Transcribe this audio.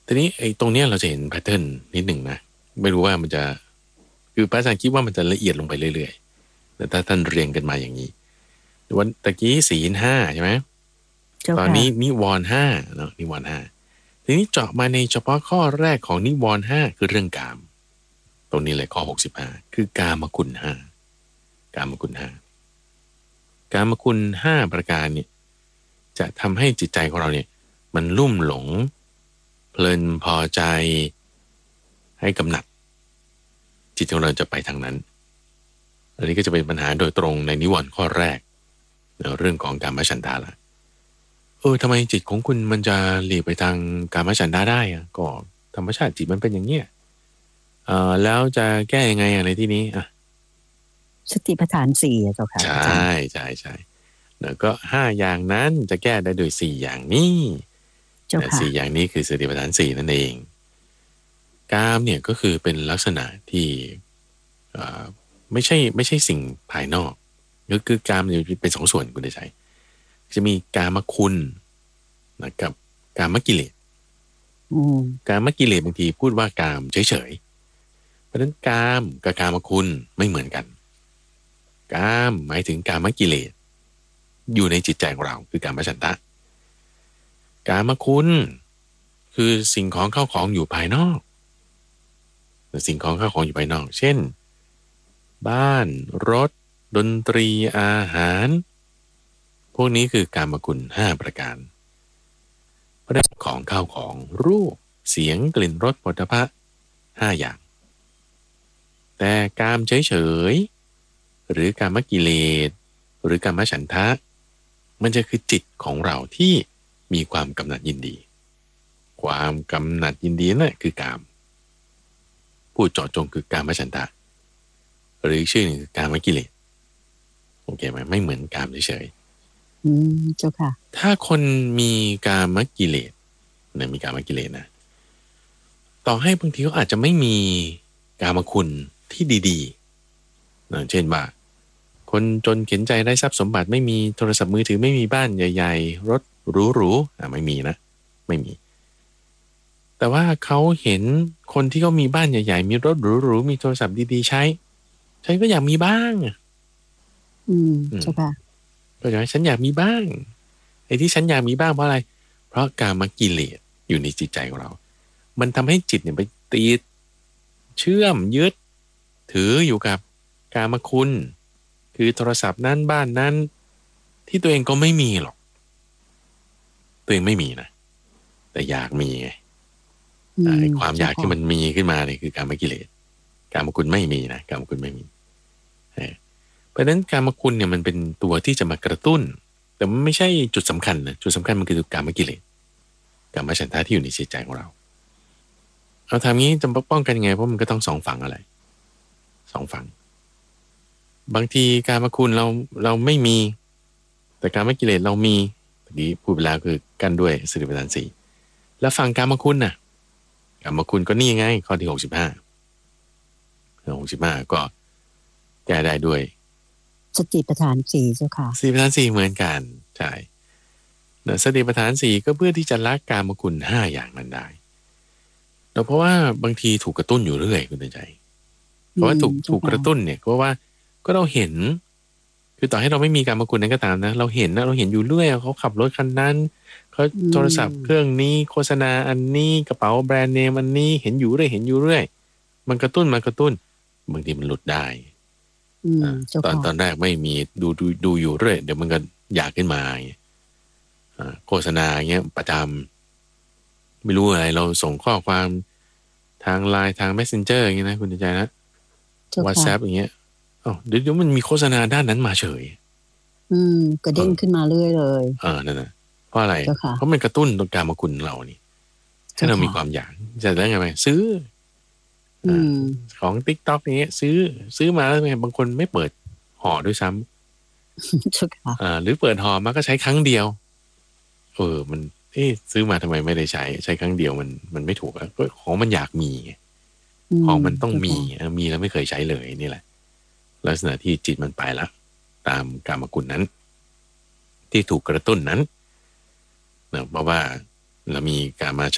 ทีนี้ไอ้ตรงเนี้ยเราจะเห็นแพทเทิร์นนิดหนึ่งนะไม่รู้ว่ามันจะคือพระอาจารย์คิดว่ามันจะละเอียดลงไปเรื่อยๆแต่ถ้าท่านเรียงกันมาอย่างนี้วันตะกี้ศีลห้าใช่ไหมตอนนี้นิวรณ์ห้าเนาะนิวรณ์ห้าทีนี้เจาะมาในเฉพาะข้อแรกของนิวรณ์ห้าคือเรื่องกามตรงนี้เลยข้อ65คือกามคุณห้ากามคุณห้ากามคุณ5ประการเนี่ยจะทำให้จิตใจของเราเนี่ยมันลุ่มหลงเพลินพอใจให้กำหนัดจิตของเราจะไปทางนั้นอันนี้ก็จะเป็นปัญหาโดยตรงในนิวรณ์ข้อแรกเรื่องของกามฉันทะละทำไมจิตของคุณมันจะหลีกไปทางกามฉันทะได้อะก็ธรรมชาติจิตมันเป็นอย่างเนี้ยแล้วจะแก้ยังไงในที่นี้สติปัฏฐานสี่เจ้าค่ะใช่ใช่ใช่แล้วก็5อย่างนั้นจะแก้ได้โดย4อย่างนี้4อย่างนี้คือสติปัฏฐาน4นั่นเองกามเนี่ยก็คือเป็นลักษณะที่ไม่ใช่สิ่งภายนอกก็คือกามเนี่ยเป็น2ส่วนคุณได้ใช้จะมีกามคุณนะกับกามกิเลสกามกิเลสบางทีพูดว่ากามเฉยๆเพราะฉะนั้นกามกับกามคุณไม่เหมือนกันกามหมายถึงกามกิเลสอยู่ในจิตใจของเราคือกามฉันทะกามคุณคือสิ่งของเข้าของอยู่ภายนอกสิ่งของเข้าของอยู่ภายนอกเช่นบ้านรถดนตรีอาหารพวกนี้คือกามคุณ5ประการเพราะนั้นของเข้าของรูปเสียงกลิ่นรสโผฏฐัพพะ5อย่างแต่กามเฉยๆหรือกามกิเลสหรือกามฉันทะมันจะคือจิตของเราที่มีความกำหนัดยินดีความกำหนัดยินดีนั่นคือกามพูดเจาะจงคือกามฉันทะหรือชื่อหนึ่งคือกามกิเลสโอเคไหมไม่เหมือนกามเฉยๆเจ้าค่ะถ้าคนมีกามกิเลสเนี่ยมีกามกิเลสนะต่อให้บางทีเขาอาจจะไม่มีกามคุณที่ดีๆนะเช่นว่าคนจนเข็นใจได้ทรัพย์สมบัติไม่มีโทรศัพท์มือถือไม่มีบ้านใหญ่ๆรถหรูๆไม่มีนะไม่มีแต่ว่าเขาเห็นคนที่เขามีบ้านใหญ่ๆมีรถหรูๆมีโทรศัพท์ดีๆใช้ฉันก็อยากมีบ้างใช่ป่ะก็อย่างฉันอยากมีบ้างไอ้ที่ฉันอยากมีบ้างเพราะอะไรเพราะกามกิเลสอยู่ในจิตใจของเรามันทำให้จิตเนี่ยไปติดเชื่อมยึดถืออยู่กับกามคุณคือโทรศัพท์นั้นบ้านนั้นที่ตัวเองก็ไม่มีหรอกตัวเองไม่มีนะแต่อยากมีไงความอยากที่มันมีขึ้นมาเนี่ยคือกามกิเลสกามคุณไม่มีนะกามคุณไม่มีเพราะฉะนั้นกามคุณเนี่ยมันเป็นตัวที่จะมากระตุ้นแต่มันไม่ใช่จุดสำคัญนะจุดสำคัญมันคือกามกิเลสกามฉันทะที่อยู่ในจิตใจของเราเอาทำนี้จะป้องกันยังไงเพราะมันก็ต้อง2ฝั่งอะไร2ฝั่งบางทีกามคุณเราไม่มีแต่กามกิเลสเรามีเมื่อกี้พูดไปแล้วคือกันด้วยสติปัฏฐาน4แล้วฝั่งกามคุณน่ะกามคุณก็นี่ไงข้อที่65ก็แก้ได้ด้วยสติปัฏฐาน4เจ้าค่ะสติปัฏฐาน4เหมือนกันใช่สติปัฏฐาน4ก็เพื่อที่จะละกามคุณ5อย่างนั้นได้เพราะว่าบางทีถูกกระตุ้นอยู่เรื่อยคุณใจเพราะว่าถูกกระตุ้นเนี่ยเพราะว่าก็เราเห็นคือต่อให้เราไม่มีกามคุณนั้นก็ตามนะเราเห็นอยู่เรื่อยเขาขับรถคันนั้นเขาโทรศัพท์เครื่องนี้โฆษณาอันนี้กระเป๋าแบรนด์เนมอันนี้เห็นอยู่เรื่อยมันกระตุ้นบางทีมันหลุดได้ตอนแรกไม่มีดูอยู่เรื่อยเดี๋ยวมันก็อยากขึ้นมาโฆษณาเงี้ยประจำไม่รู้อะไรเราส่งข้อความทางไลน์ทาง Messenger อย่างเงี้ยนะคุณใจนะ WhatsApp อย่างเงี้ยเดี๋ยวมันมีโฆษณาด้านนั้นมาเฉยกระเด้งขึ้นมาเรื่อยเลยนั่นนะเพราะอะไรเพราะมันกระตุ้นตรงกามคุณเรานี่ให้เรามีความอยากจะได้ไงไหมซื้อของ TikTok อย่างเงี้ยซื้อมาแล้วบางคนไม่เปิดห่อด้วยซ้ำหรือเปิดห่อมาก็ใช้ครั้งเดียวมันซื้อมาทำไมไม่ได้ใช้ครั้งเดียวมันไม่ถูกก็ของมันอยากมีของมันต้องมีแล้วไม่เคยใช้เลยนี่แหละลักษณะที่จิตมันไปละตามกามคุณนั้นที่ถูกกระตุ้นนั้นเพราะว่าเรามีกามฉั